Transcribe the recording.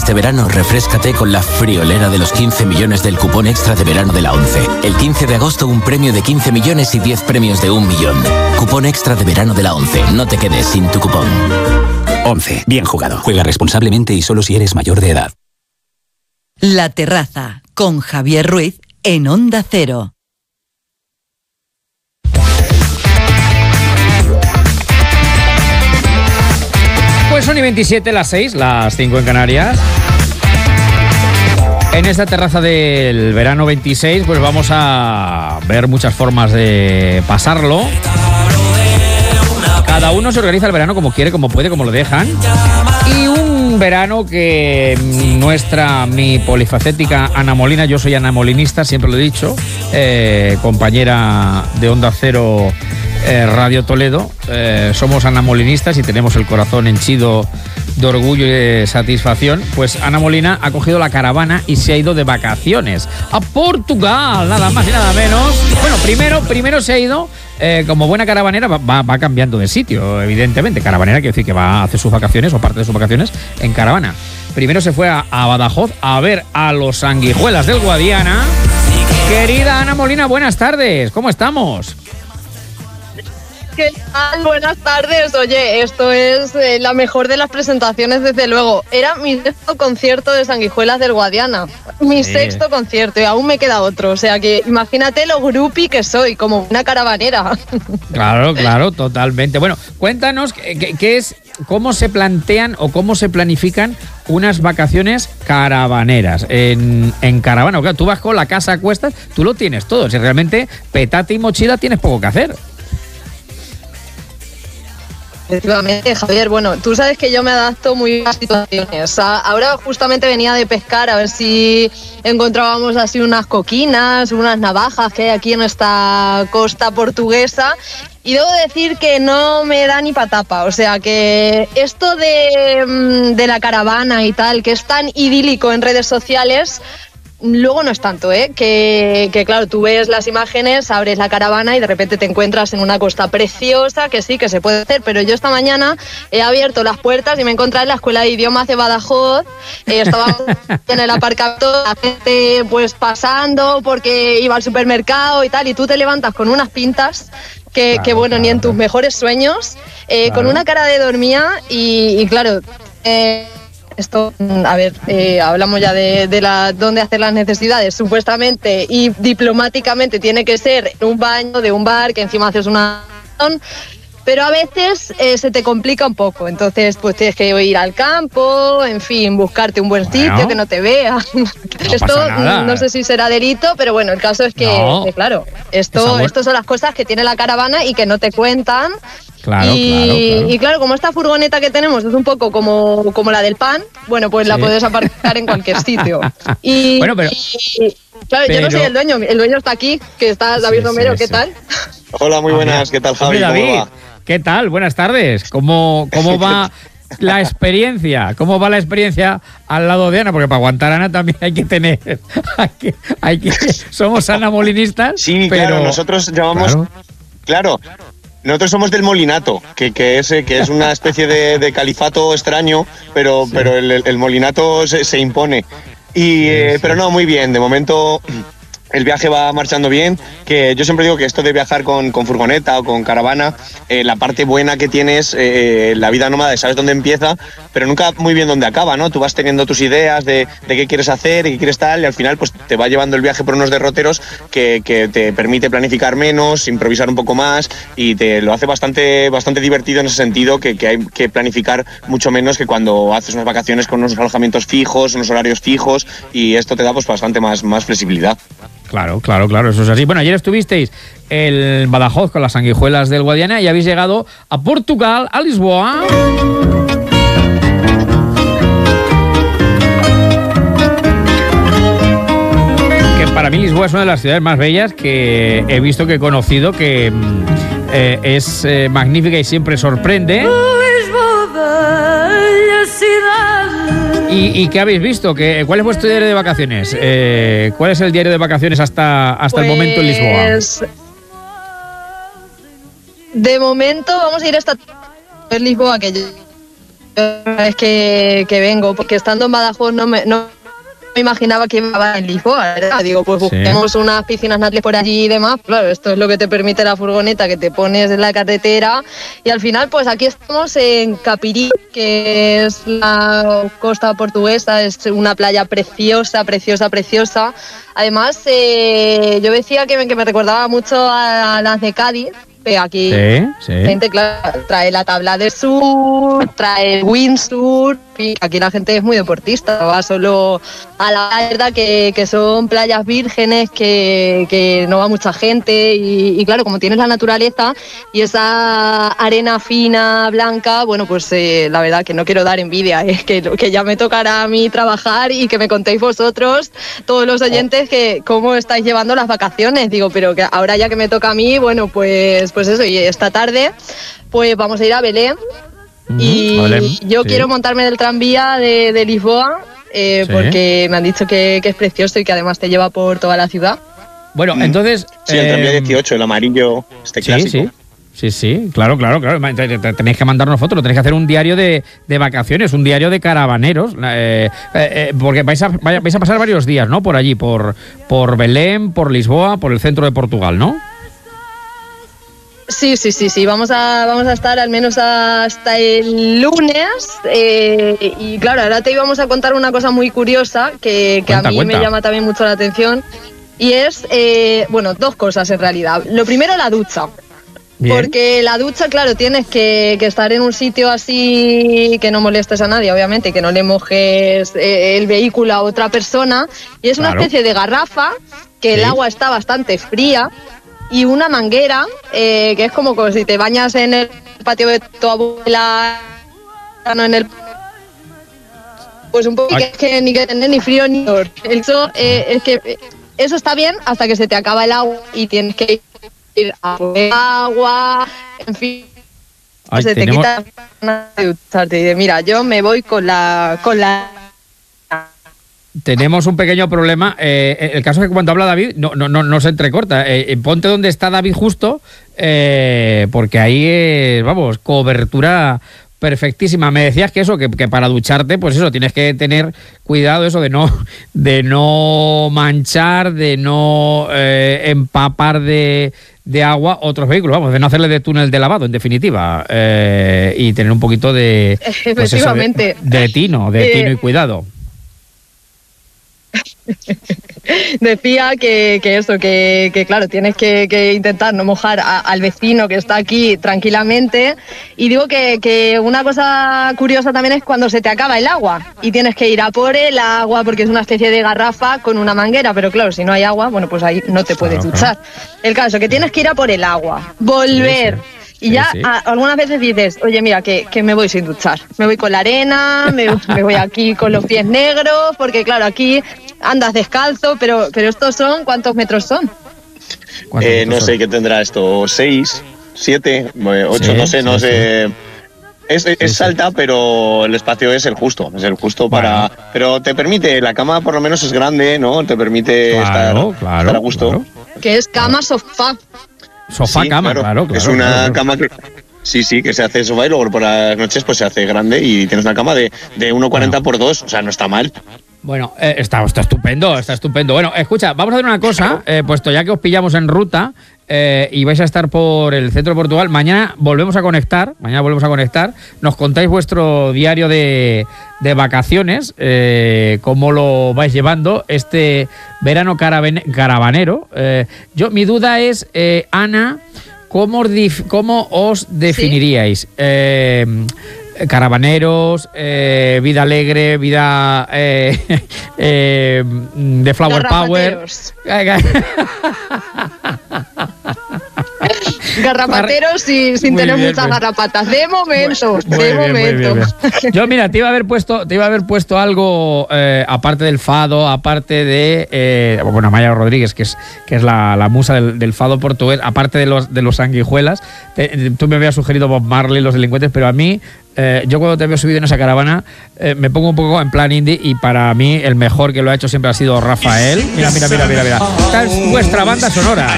Este verano refréscate con la friolera de los 15 millones del cupón extra de verano de la ONCE. El 15 de agosto un premio de 15 millones y 10 premios de 1 millón. Cupón extra de verano de la ONCE. No te quedes sin tu cupón. ONCE. Bien jugado. Juega responsablemente y solo si eres mayor de edad. La Terraza, con Javier Ruiz en Onda Cero. Pues son y 27, las 6, las 5 en Canarias. En esta terraza del verano 26, pues vamos a ver muchas formas de pasarlo. Cada uno se organiza el verano como quiere, como puede, como lo dejan. Y un verano que mi polifacética Ana Molina, yo soy Ana Molinista, siempre lo he dicho, compañera de Onda Cero Radio Toledo, somos Ana Molinistas y tenemos el corazón henchido de orgullo y de satisfacción. Pues Ana Molina ha cogido la caravana y se ha ido de vacaciones a Portugal, nada más y nada menos. Bueno, primero se ha ido, como buena caravanera, va cambiando de sitio, evidentemente. Caravanera quiere decir que va a hacer sus vacaciones o parte de sus vacaciones en caravana. Primero se fue a Badajoz a ver a los Sanguijuelas del Guadiana. Querida Ana Molina, buenas tardes, ¿cómo estamos? ¿Qué tal? Buenas tardes. Oye, esto es la mejor de las presentaciones, desde luego. Era mi sexto concierto de Sanguijuelas del Guadiana. Mi sexto concierto y aún me queda otro. O sea que imagínate lo groupie que soy, como una caravanera. Claro, totalmente. Bueno, cuéntanos qué es, cómo se plantean o cómo se planifican unas vacaciones caravaneras en caravana. Claro, tú vas con la casa a cuestas, tú lo tienes todo. Si realmente petate y mochila tienes poco que hacer. Efectivamente, Javier. Bueno, tú sabes que yo me adapto muy bien a situaciones. Ahora justamente venía de pescar a ver si encontrábamos así unas coquinas, unas navajas que hay aquí en esta costa portuguesa. Y debo decir que no me da ni patapa. O sea que esto de la caravana y tal, que es tan idílico en redes sociales, luego no es tanto, que claro, tú ves las imágenes, abres la caravana y de repente te encuentras en una costa preciosa, que sí, que se puede hacer, pero yo esta mañana he abierto las puertas y me he encontrado en la Escuela de Idiomas de Badajoz. Estaba en el aparcamiento, la gente pues pasando porque iba al supermercado y tal, y tú te levantas con unas pintas que bueno, ni en tus mejores sueños, con una cara de dormida y claro... Esto, a ver, hablamos ya de dónde hacer las necesidades, supuestamente y diplomáticamente tiene que ser en un baño de un bar, que encima haces una... Pero a veces se te complica un poco, entonces pues tienes que ir al campo, en fin, buscarte un buen sitio, que no te vean. Esto no sé si será delito, pero bueno, el caso es que claro, esto son las cosas que tiene la caravana y que no te cuentan. Claro. Y claro, como esta furgoneta que tenemos es un poco como la del pan, bueno, pues la puedes aparcar en cualquier sitio. Y, bueno, claro, yo no soy el dueño está aquí, que está David Romero, ¿qué tal? Hola, muy buenas, ¿qué tal, Javi? David, ¿cómo va? ¿Qué tal? Buenas tardes. ¿Cómo va la experiencia? ¿Cómo va la experiencia al lado de Ana? Porque para aguantar a Ana también hay que tener... somos Ana Molinistas. Sí, pero claro, nosotros llamamos... Claro. Nosotros somos del molinato, que es una especie de califato extraño, pero el molinato se impone. Pero no, muy bien, de momento el viaje va marchando bien, que yo siempre digo que esto de viajar con furgoneta o con caravana, la parte buena que tienes, la vida nómada, sabes dónde empieza, pero nunca muy bien dónde acaba, ¿no? Tú vas teniendo tus ideas de qué quieres hacer y qué quieres tal, y al final pues te va llevando el viaje por unos derroteros que te permite planificar menos, improvisar un poco más, y te lo hace bastante divertido en ese sentido, que hay que planificar mucho menos que cuando haces unas vacaciones con unos alojamientos fijos, unos horarios fijos, y esto te da pues bastante más flexibilidad. Claro, eso es así. Bueno, ayer estuvisteis en Badajoz con las Sanguijuelas del Guadiana y habéis llegado a Portugal, a Lisboa. Que para mí Lisboa es una de las ciudades más bellas que he visto, que he conocido, que es magnífica y siempre sorprende. ¿Y qué habéis visto? ¿Cuál es vuestro diario de vacaciones? ¿Cuál es el diario de vacaciones hasta el momento en Lisboa? De momento vamos a ir hasta Lisboa, que vez que vengo, porque estando en Badajoz no me imaginaba que iba en Lisboa, ¿verdad? Digo, pues busquemos unas piscinas naturales por allí y demás. Claro, esto es lo que te permite la furgoneta, que te pones en la carretera. Y al final, pues aquí estamos en Capirí, que es la costa portuguesa, es una playa preciosa, preciosa, preciosa. Además, yo decía que me recordaba mucho a las de Cádiz. Aquí gente, claro, trae la tabla de surf, trae el windsurf, y aquí la gente es muy deportista, va solo a la verdad que son playas vírgenes, que no va mucha gente y claro, como tienes la naturaleza y esa arena fina, blanca, bueno, pues la verdad que no quiero dar envidia, es que ya me tocará a mí trabajar y que me contéis vosotros, todos los oyentes, que cómo estáis llevando las vacaciones. Digo, pero que ahora ya que me toca a mí, bueno, pues eso, y esta tarde pues vamos a ir a Belém. Y yo quiero montarme en el tranvía de Lisboa, porque me han dicho que es precioso y que además te lleva por toda la ciudad. Bueno, entonces... Sí, el tranvía 18, el amarillo, clásico. Sí, claro. Tenéis que mandarnos fotos, tenéis que hacer un diario de vacaciones, un diario de caravaneros, porque vais a pasar varios días, ¿no? Por allí, por Belém, por Lisboa, por el centro de Portugal, ¿no? Sí, vamos a estar al menos hasta el lunes, y claro, ahora te íbamos a contar una cosa muy curiosa que a mí me llama también mucho la atención, y es, dos cosas en realidad. Lo primero, la ducha. Bien. Porque la ducha, claro, tienes que estar en un sitio así que no molestes a nadie, obviamente, que no le mojes el vehículo a otra persona, y es una especie de garrafa que el agua está bastante fría, y una manguera, que es como si te bañas en el patio de tu abuela, no en el... Pues un poco que ni que tener ni frío ni calor. Eso, es que eso está bien hasta que se te acaba el agua y tienes que ir a poner agua, en fin. Se te quita de ducharte y de, mira, yo me voy con la... Tenemos un pequeño problema. El caso es que cuando habla David no se entrecorta. Ponte donde está David justo, porque ahí cobertura perfectísima. Me decías que eso, que para ducharte, pues eso, tienes que tener cuidado eso de no manchar, de no empapar de agua otros vehículos, de no hacerle de túnel de lavado, en definitiva, y tener un poquito de, pues eso, de tino y cuidado. Decía que claro, tienes que intentar no mojar al vecino que está aquí tranquilamente, y digo que una cosa curiosa también es cuando se te acaba el agua y tienes que ir a por el agua, porque es una especie de garrafa con una manguera, pero claro, si no hay agua, bueno, pues ahí no te puedes duchar. El caso es que tienes que ir a por el agua, volver... Y ya algunas veces dices, oye, mira, que me voy sin duchar. Me voy con la arena, me voy aquí con los pies negros, porque claro, aquí andas descalzo, pero estos son, ¿cuántos metros son? No sé qué tendrá esto, 6, 7, 8, no sé. Es alta, pero el espacio es el justo para... Pero te permite, la cama por lo menos es grande, ¿no? Te permite estar a gusto. Claro. Que es cama sofá. Sofá-cama, claro. Es una cama que... Sí, que se hace sofá y luego por las noches pues se hace grande y tienes una cama de 1,40 por 2, o sea, no está mal. Bueno, está estupendo. Bueno, escucha, vamos a hacer una cosa, puesto ya que os pillamos en ruta y vais a estar por el centro de Portugal, mañana volvemos a conectar, nos contáis vuestro diario de vacaciones, cómo lo vais llevando este verano caravanero. Mi duda es, Ana, ¿cómo os definiríais? Caravaneros, vida alegre, vida de flower power. Garrapateros sin tener muchas garrapatas. De momento. Muy bien. Yo, mira, te iba a haber puesto algo, aparte del fado, aparte de Amaya Rodríguez, que es la musa del fado portugués, aparte de los sanguijuelas. Tú me habías sugerido Bob Marley, Los Delincuentes, pero a mí, yo cuando te veo subido en esa caravana, me pongo un poco en plan indie, y para mí el mejor que lo ha hecho siempre ha sido Rafael. Mira. Esta es vuestra banda sonora.